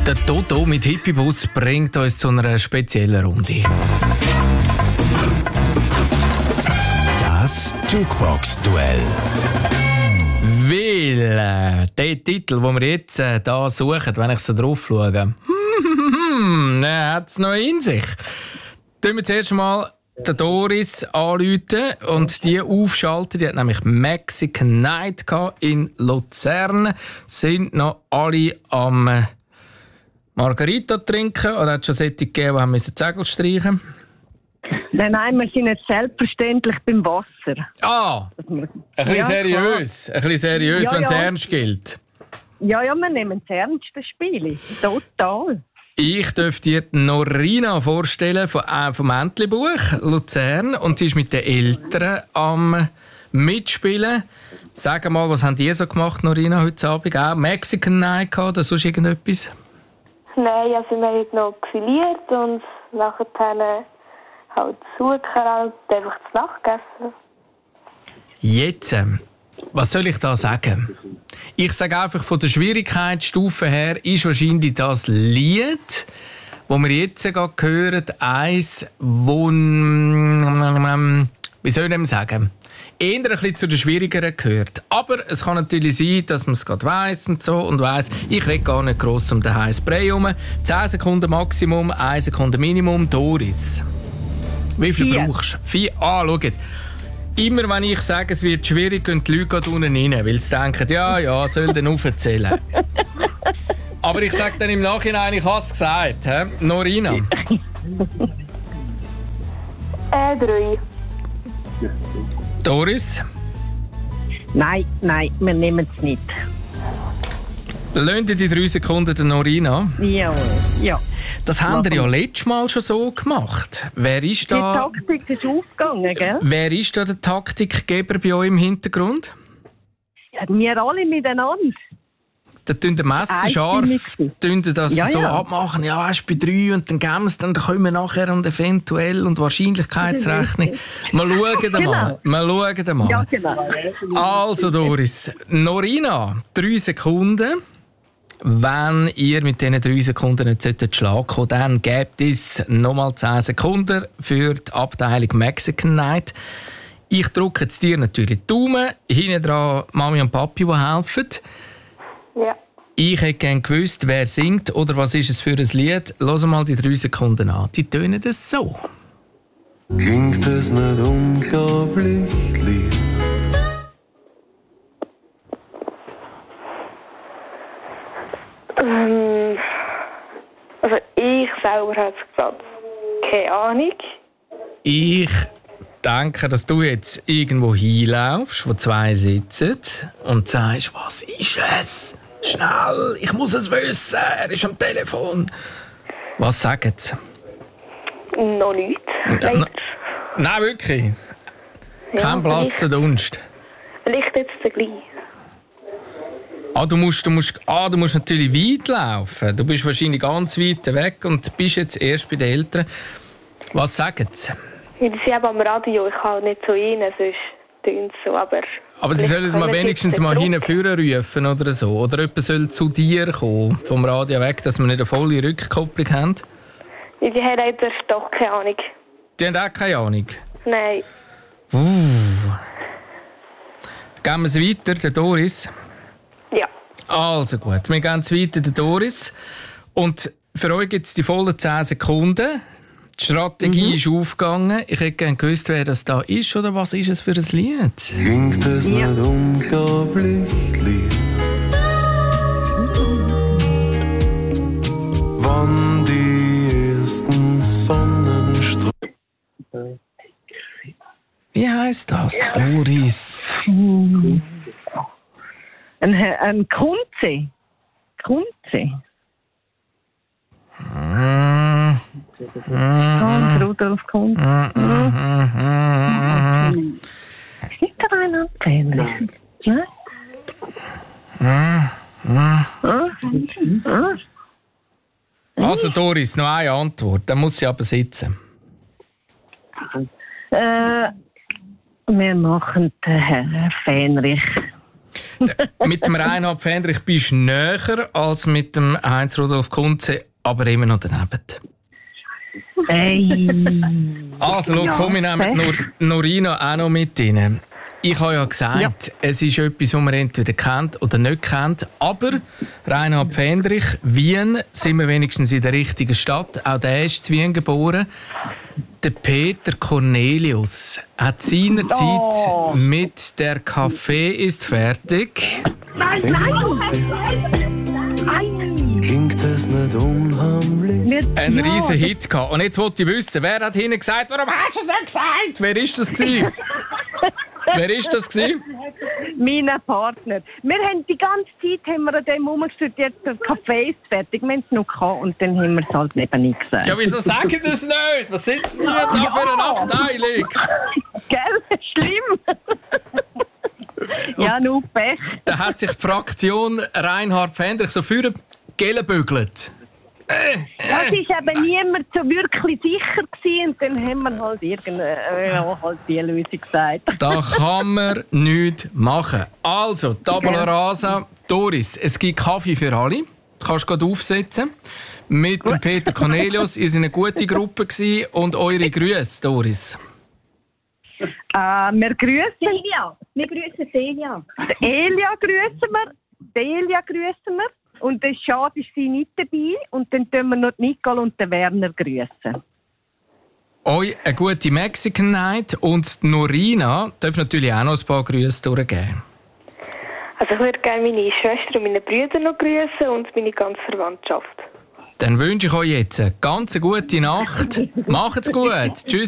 Der Toto mit Hippibus bringt uns zu einer speziellen Runde. Das Jukebox-Duell. Weil der Titel, den wir jetzt hier suchen, wenn ich so drauf schaue, hat es noch in sich. Tun wir zuerst mal den Doris anrufen und die aufschalten. Die hat nämlich Mexican Night in Luzern. Sind noch alle am Margarita trinken oder hat es schon solche gegeben, die die Segel streichen? Nein, wir sind jetzt selbstverständlich beim Wasser. Ah, ein bisschen seriös, Ja, wenn es ja. ernst gilt. Ja, wir nehmen das ernste Spiel. Total. Ich darf dir Norina vorstellen vom Entlebuch Luzern und sie ist mit den Eltern am Mitspielen. Sag mal, was habt ihr so gemacht, Norina, heute Abend? Auch Mexican Night gehabt oder sonst irgendetwas? Nein, also wir haben noch grilliert und nachher halt Zucker und einfach zu Nacht gegessen. Jetzt, was soll ich da sagen? Ich sage einfach, von der Schwierigkeitsstufe her ist wahrscheinlich das Lied, das wir jetzt gerade hören, eins, wo, wie soll ich sagen, eher ein bisschen zu den schwierigeren gehört. Aber es kann natürlich sein, dass man es gerade weiss und so und weiss, ich rede gar nicht gross um den heißen Brei herum. 10 Sekunden Maximum, 1 Sekunde Minimum. Doris, wie viel 4. brauchst du? 4. Ah, schau jetzt. Immer wenn ich sage, es wird schwierig, gehen die Leute gerade unten rein, weil sie denken, ja, soll dann aufzählen. Aber ich sage dann im Nachhinein, ich habe es gesagt. He? Norina? 3. Doris? Nein, wir nehmen es nicht. Lassen Sie die 3 Sekunden der Norina? Ja. Das haben wir ja letztes Mal schon so gemacht. Wer ist Die da? Taktik ist aufgegangen, gell? Wer ist da der Taktikgeber bei euch im Hintergrund? Ja, wir alle miteinander. Da tun die messerscharf das Ja, so ja. abmachen. Ja, hast bei 3 und dann geben wir dann kommen wir nachher und eventuell und Wahrscheinlichkeitsrechnung. Wir schauen mal. Ja, genau. Also Doris, Norina, 3 Sekunden. Wenn ihr mit diesen 3 Sekunden nicht schlagen könnt, dann gebt es nochmal 10 Sekunden für die Abteilung Mexican Night. Ich drücke jetzt dir natürlich die Daumen. Hinten dran Mami und Papi, die helfen. Ja. Ich hätte gerne gewusst, wer singt oder was ist es für ein Lied. Lass mal die 3 Sekunden an. Die tönen das so. Klingt es nicht unglaublich lieb? Also ich selber habe es gesagt, keine Ahnung. Ich denke, dass du jetzt irgendwo hinlaufst, wo 2 sitzen und sagst, was ist es? Schnell, ich muss es wissen, er ist am Telefon. Was sagen sie? Noch nichts. Nein, wirklich? Kein blasser Dunst. Vielleicht jetzt gleich. Du musst natürlich weit laufen. Du bist wahrscheinlich ganz weit weg und bist jetzt erst bei den Eltern. Was sagen sie? Ja, die sind eben am Radio, ich kann nicht so rein, sonst tun sie so, aber Sie sollen mal wenigstens mal hinführen rufen oder so. Oder jemand soll zu dir kommen, vom Radio weg, dass wir nicht eine volle Rückkopplung haben. Ja, die haben einfach doch keine Ahnung. Die haben auch keine Ahnung. Nein. Gehen wir es weiter, der Doris? Ja. Also gut, wir gehen es weiter, der Doris. Und für euch gibt es die vollen 10 Sekunden. Die Strategie ist aufgegangen. Ich hätte gerne gewusst, wer das da ist oder was ist es für ein Lied? Klingt es nicht unglaublich lieb? Wann die ersten Sonnenstrahlen. Wie heisst das, Doris? Ein Kunze. Hans Rudolf Kunze. Ist da einer ähnlich? Also Doris, noch eine Antwort. Dann muss sie aber sitzen. Wir machen den Herr Fähnrich. Mit dem Reinhard Fendrich bist du näher als mit dem Heinz-Rudolf Kunze, aber immer noch daneben. Hey. Also, schau, komm, wir nehmen Norina auch noch mit rein. Ich habe ja gesagt, es ist etwas, das man entweder kennt oder nicht kennt. Aber Reinhard Fendrich, Wien, sind wir wenigstens in der richtigen Stadt. Auch der ist in Wien geboren. Der Peter Cornelius hat seinerzeit mit «Der Kaffee ist fertig». Nein! Klingt das nicht unheimlich? Einen riesen Hit gehabt. Und jetzt wollte ich wissen, wer hat hinten gesagt, warum hast du es nicht gesagt? Wer ist das gewesen? Wer ist das gewesen? Mein Partner. Wir haben die ganze Zeit an dem rumgestellt, jetzt der Kaffee ist fertig. Wir haben es noch gehabt und dann haben wir es halt neben nicht gesagt. Ja, wieso sagen Sie das nicht? Was sind wir da für eine Abteilung? Gell? Schlimm. Ja, nur Pech. Da hat sich die Fraktion Reinhard Fendrich so für gelbügelt. Das war eben niemand so wirklich sicher gewesen, und dann haben wir halt halt die Lösung gesagt. Da kann man nichts machen. Also, Tabula Rasa, Doris, es gibt Kaffee für alle. Du kannst gerade aufsetzen. Mit dem Peter Cornelius, ihr seid eine gute Gruppe gewesen. Und eure Grüße, Doris. Wir grüßen Celia. Wir grüßen Celia. Elia grüßen wir. Delia grüßen wir. Und der Schade ist sie nicht dabei. Und dann tun wir noch Nicole und den Werner grüßen. Euch eine gute Mexican Night. Und Norina darf natürlich auch noch ein paar Grüße durchgeben. Also ich würde gerne meine Schwester und meine Brüder noch grüßen und meine ganze Verwandtschaft. Dann wünsche ich euch jetzt eine ganz gute Nacht. Macht's gut. Tschüss.